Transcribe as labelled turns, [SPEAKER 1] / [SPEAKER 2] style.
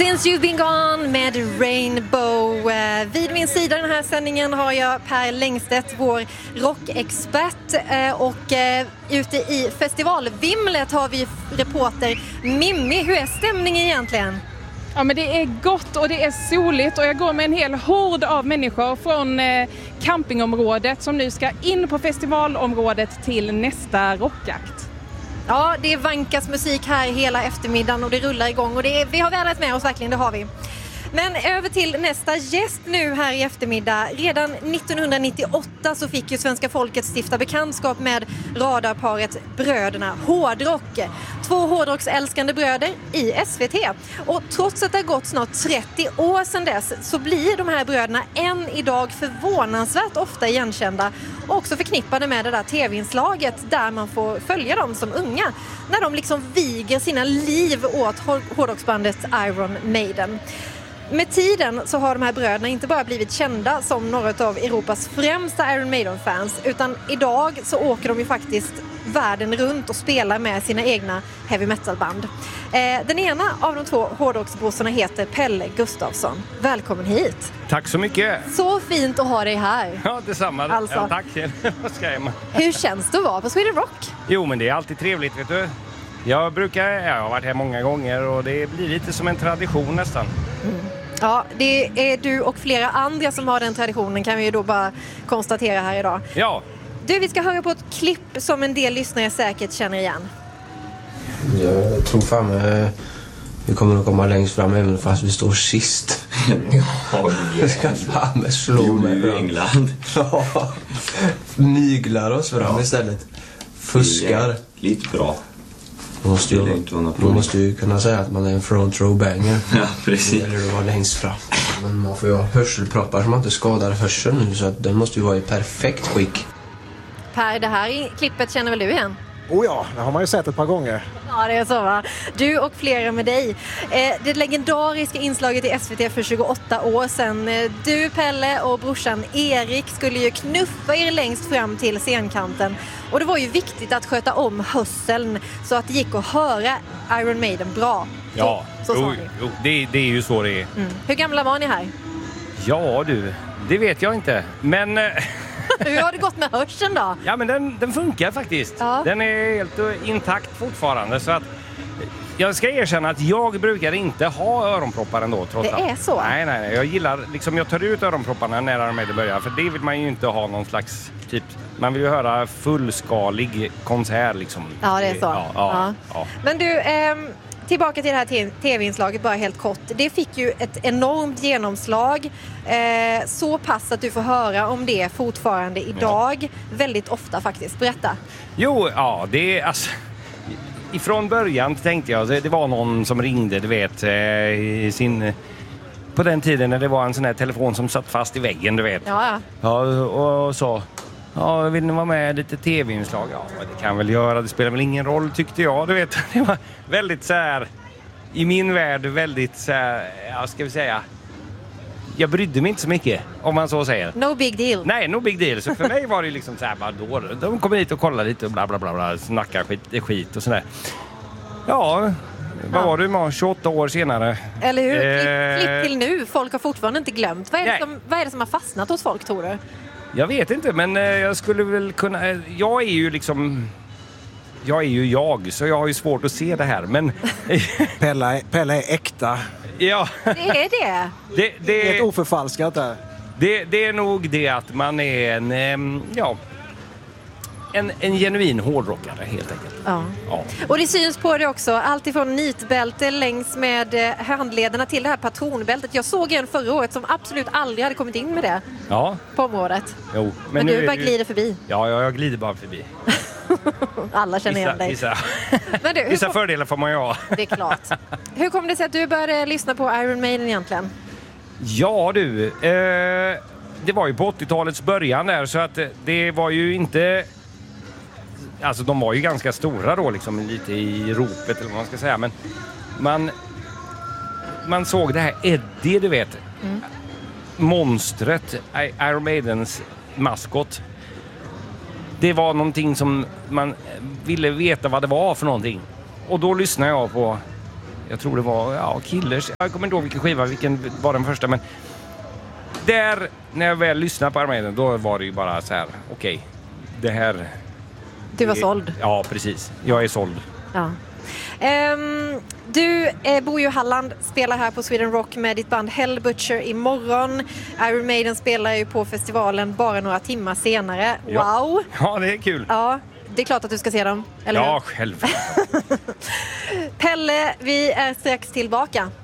[SPEAKER 1] Since You've Been Gone med Rainbow. Vid min sida i den här sändningen har jag Per Längstedt, vår rockexpert. Och ute i festivalvimlet har vi reporter Mimmi. Hur är stämningen egentligen?
[SPEAKER 2] Ja, men det är gott och det är soligt och jag går med en hel hord av människor från campingområdet som nu ska in på festivalområdet till nästa rockakt.
[SPEAKER 1] Ja, det vankas musik här hela eftermiddagen och det rullar igång och vi har vädret med oss verkligen, det har vi. Men över till nästa gäst nu här i eftermiddag. Redan 1998 så fick ju svenska folket stifta bekantskap med radarparet Bröderna Hårdrock. 2 hårdrocksälskande bröder i SVT. Och trots att det har gått snart 30 år sedan dess så blir de här bröderna än idag förvånansvärt ofta igenkända och också förknippade med det där tv-inslaget där man får följa dem som unga. När de liksom viger sina liv åt hårdrocksbandet Iron Maiden. Med tiden så har de här bröderna inte bara blivit kända som några av Europas främsta Iron Maiden-fans, utan idag så åker de ju faktiskt världen runt och spelar med sina egna heavy metal-band. Den ena av de 2 hårdrocksbrorsorna heter Pelle Gustafsson. Välkommen hit!
[SPEAKER 3] Tack så mycket!
[SPEAKER 1] Så fint att ha dig här!
[SPEAKER 3] Ja, detsamma.
[SPEAKER 1] Alltså.
[SPEAKER 3] Ja, tack!
[SPEAKER 1] Hur känns det att vara på Sweden Rock? Jo,
[SPEAKER 3] men det är alltid trevligt, vet du. Jag har varit här många gånger och det blir lite som en tradition nästan.
[SPEAKER 1] Mm. Ja, det är du och flera andra som har den traditionen, kan vi ju då bara konstatera här idag.
[SPEAKER 3] Ja.
[SPEAKER 1] Du, vi ska höra på ett klipp som en del lyssnare säkert känner igen.
[SPEAKER 4] Jag tror fan vi kommer att komma längst fram även fast vi står sist. Jag ska fan med slå mig
[SPEAKER 5] i England.
[SPEAKER 4] Ja, myglar oss fram istället. Fuskar.
[SPEAKER 5] Lite bra.
[SPEAKER 4] Man måste ju kunna säga att man är en front row banger.
[SPEAKER 5] Ja, precis.
[SPEAKER 4] Eller att vara längst fram. Men man får ju ha hörselproppar som inte skadar hörseln nu, så att den måste ju vara i perfekt skick.
[SPEAKER 1] Per, det här klippet känner väl du igen?
[SPEAKER 6] Oh ja, det har man ju sett ett par gånger.
[SPEAKER 1] Ja, det är så, va? Du och flera med dig. Det legendariska inslaget i SVT för 28 år sedan. Du, Pelle och brorsan Erik skulle ju knuffa er längst fram till scenkanten. Och det var ju viktigt att sköta om hörseln så att det gick att höra Iron Maiden bra.
[SPEAKER 3] Ja, det är ju så det är.
[SPEAKER 1] Mm. Hur gamla var ni här?
[SPEAKER 3] Ja du, det vet jag inte. Men...
[SPEAKER 1] Hur har det gått med hörseln då?
[SPEAKER 3] Ja, men den funkar faktiskt. Ja. Den är helt intakt fortfarande, så att jag ska erkänna att jag brukar inte ha öronproppar ändå, trots
[SPEAKER 1] det
[SPEAKER 3] allt.
[SPEAKER 1] Är så?
[SPEAKER 3] Nej. Jag gillar, jag tar ut öronpropparna när Iron Maiden börjar, för det vill man ju inte ha någon slags typ, man vill ju höra fullskalig konsert liksom.
[SPEAKER 1] Ja, det är så.
[SPEAKER 3] Ja.
[SPEAKER 1] Men du, tillbaka till det här tv-inslaget bara helt kort. Det fick ju ett enormt genomslag. Så pass att du får höra om det fortfarande idag. Väldigt ofta faktiskt. Berätta.
[SPEAKER 3] Jo, ja, det är alltså... Ifrån början tänkte jag, det var någon som ringde, du vet, i sin... På den tiden när det var en sån här telefon som satt fast i väggen, du vet.
[SPEAKER 1] Ja.
[SPEAKER 3] Ja, och så... Ja, vill ni vara med lite tv-inslag? Ja, det kan väl göra. Det spelar väl ingen roll, tyckte jag. Du vet, det var väldigt så här... I min värld väldigt så här... Ja, ska vi säga... Jag brydde mig inte så mycket, om man så säger.
[SPEAKER 1] No big deal.
[SPEAKER 3] Nej, no big deal. Så för mig var det liksom så här, bara då. De kommer hit och kollar lite och bla bla bla, bla snackar skit och sådär. Ja, vad var det 28 år senare?
[SPEAKER 1] Eller hur? Klipp till nu. Folk har fortfarande inte glömt. Vad är det som har fastnat hos folk, tror du?
[SPEAKER 3] Jag vet inte, men jag skulle väl kunna... Jag är ju liksom... Jag är ju jag, så jag har ju svårt att se det här, men...
[SPEAKER 6] Pelle är äkta.
[SPEAKER 3] Ja.
[SPEAKER 1] Det är det.
[SPEAKER 6] Det är ett oförfalskat där.
[SPEAKER 3] Det är nog det att man är en genuin hårdrockare, helt enkelt.
[SPEAKER 1] Ja. Och det syns på det också. Allt ifrån nitbälte längs med handlederna till det här patronbältet. Jag såg en förra året som absolut aldrig hade kommit in med det på området.
[SPEAKER 3] Jo,
[SPEAKER 1] men du bara glider förbi.
[SPEAKER 3] Ja, jag glider bara förbi.
[SPEAKER 1] Alla känner igen dig.
[SPEAKER 3] Vissa fördelar får man ju ha.
[SPEAKER 1] Det är klart. Hur kom det sig att du började lyssna på Iron Maiden egentligen?
[SPEAKER 3] Ja du, det var ju på 80-talets början där, så att det var ju inte... Alltså de var ju ganska stora då, liksom lite i ropet eller vad man ska säga, men man såg det här Eddie, du vet. Monstret, Iron Maidens maskot. Det var någonting som man ville veta vad det var för någonting. Och då lyssnade jag på Jag tror det var Killers. Jag kommer inte ihåg vilken var den första, men där när jag väl lyssnade på Iron Maiden, då var det ju bara så här, okej, det här...
[SPEAKER 1] Du var såld.
[SPEAKER 3] Ja, precis. Jag är såld.
[SPEAKER 1] Ja. Du bor ju i Halland, spelar här på Sweden Rock med ditt band Hell Butcher imorgon. Iron Maiden spelar ju på festivalen bara några timmar senare.
[SPEAKER 3] Ja.
[SPEAKER 1] Wow!
[SPEAKER 3] Ja, det är kul.
[SPEAKER 1] Ja, det är klart att du ska se dem, eller hur?
[SPEAKER 3] Ja, själv.
[SPEAKER 1] Pelle, vi är strax tillbaka.